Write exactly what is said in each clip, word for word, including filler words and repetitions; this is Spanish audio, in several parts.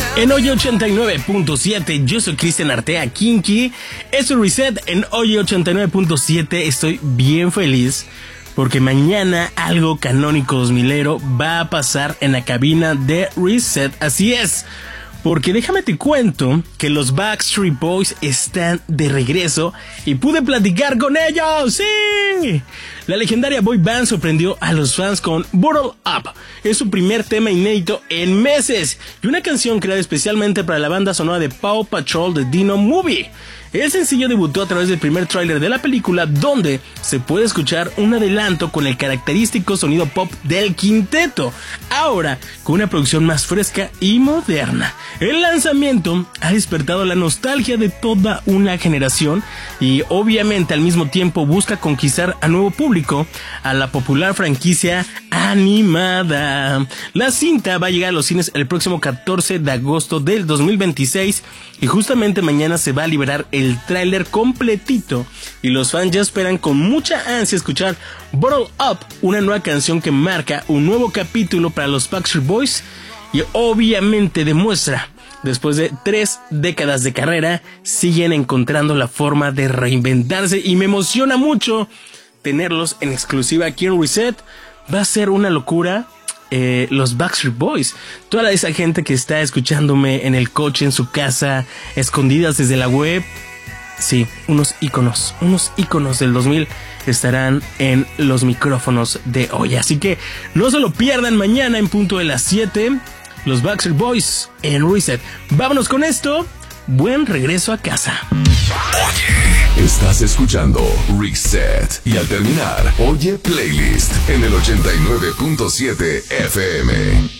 En Oye ochenta y nueve punto siete, yo soy Cristian Artea Kinky. Es un Reset en Oye ochenta y nueve punto siete. Estoy bien feliz porque mañana algo canónico dos milero va a pasar en la cabina de Reset. Así es, porque déjame te cuento que los Backstreet Boys están de regreso y pude platicar con ellos. ¡Sí! La legendaria boy band sorprendió a los fans con Bottle Up. Es su primer tema inédito en meses y una canción creada especialmente para la banda sonora de Paw Patrol The Dino Movie. El sencillo debutó a través del primer tráiler de la película, donde se puede escuchar un adelanto con el característico sonido pop del quinteto, ahora con una producción más fresca y moderna. El lanzamiento ha despertado la nostalgia de toda una generación y obviamente al mismo tiempo busca conquistar a nuevo público a la popular franquicia animada. La cinta va a llegar a los cines el próximo catorce de agosto del dos mil veintiséis y justamente mañana se va a liberar el tráiler completito y los fans ya esperan con mucha ansia escuchar Bottle Up, una nueva canción que marca un nuevo capítulo para los Backstreet Boys y obviamente demuestra, después de tres décadas de carrera, siguen encontrando la forma de reinventarse y me emociona mucho tenerlos en exclusiva aquí en Reset. Va a ser una locura. Eh, los Backstreet Boys, toda esa gente que está escuchándome en el coche, en su casa, escondidas desde la web. Sí, unos íconos, unos íconos del dos mil estarán en los micrófonos de hoy. Así que no se lo pierdan mañana en punto de las siete. Los Backstreet Boys en Reset. Vámonos con esto. Buen regreso a casa. Oye, estás escuchando Reset y al terminar, Oye Playlist en el ochenta y nueve punto siete F M.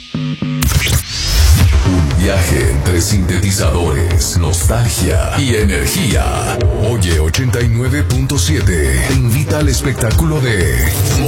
Un viaje entre sintetizadores, nostalgia y energía. Oye ochenta y nueve punto siete te invita al espectáculo de